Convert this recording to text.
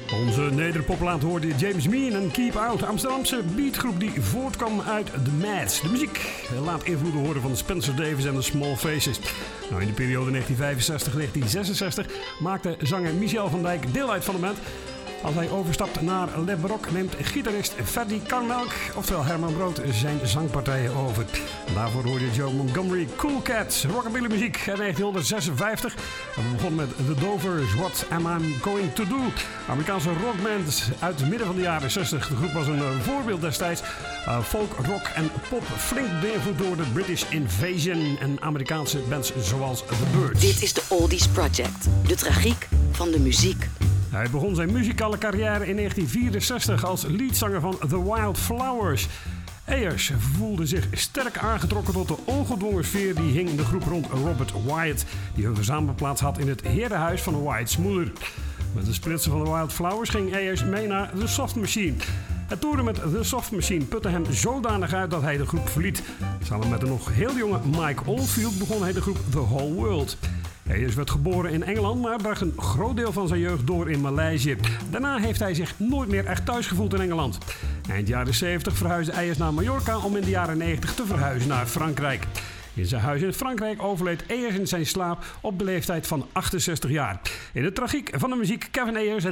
Onze nederpopplaat hoorde James Mean en Keep Out, de Amsterdamse beatgroep die voortkwam uit The Mads. De muziek laat invloeden horen van Spencer Davis en The Small Faces. Nou, in de periode 1965-1966 maakte zanger Michel van Dijk deel uit van de band. Als hij overstapt naar Le Baroque neemt gitarist Ferdy Carmelk, oftewel Herman Brood, zijn zangpartijen over. Daarvoor hoorde Joe Montgomery Cool Cats, rockabilly muziek uit 1956. En we begonnen met The Dovers, What Am I Going To Do? Amerikaanse rockband uit het midden van de jaren 60. De groep was een voorbeeld destijds. Folk, rock en pop flink beïnvloed door de British Invasion en Amerikaanse bands zoals The Byrds. Dit is de Oldies Project, de tragiek van de muziek. Hij begon zijn muzikale carrière in 1964 als leadzanger van The Wild Flowers. Ayers voelde zich sterk aangetrokken tot de ongedwongen sfeer die hing in de groep rond Robert Wyatt, die hun verzamelplaats had in het herenhuis van de Wyatt's moeder. Met de splitsen van de Wild Flowers ging Ayers mee naar The Soft Machine. Het toeren met The Soft Machine putte hem zodanig uit dat hij de groep verliet. Samen met de nog heel jonge Mike Oldfield begon hij de groep The Whole World. Ayers werd geboren in Engeland, maar bracht een groot deel van zijn jeugd door in Maleisië. Daarna heeft hij zich nooit meer echt thuis gevoeld in Engeland. Eind jaren 70 verhuisde Ayers naar Mallorca om in de jaren 90 te verhuizen naar Frankrijk. In zijn huis in Frankrijk overleed Ayers in zijn slaap op de leeftijd van 68 jaar. In de tragiek van de muziek Kevin Ayers en